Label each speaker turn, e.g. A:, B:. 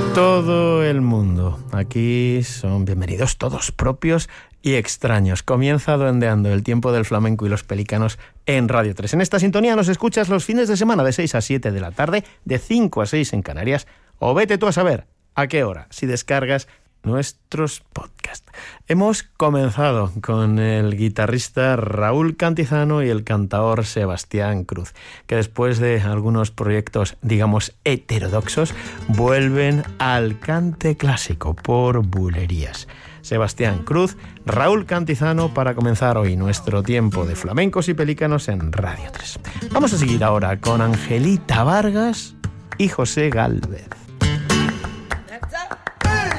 A: todo el mundo. Aquí son bienvenidos todos, propios y extraños. Comienza Duendeando, el tiempo del flamenco y los pelícanos en Radio 3. En esta sintonía nos escuchas los fines de semana de 6 a 7 de la tarde, de 5 a 6 en Canarias, o vete tú a saber a qué hora, si descargas nuestros podcasts. Hemos comenzado con el guitarrista Raúl Cantizano y el cantaor Sebastián Cruz, que después de algunos proyectos, digamos, heterodoxos, vuelven al cante clásico por bulerías. Sebastián Cruz, Raúl Cantizano, para comenzar hoy nuestro tiempo de flamencos y pelícanos en Radio 3. Vamos a seguir ahora con Angelita Vargas y José Gálvez.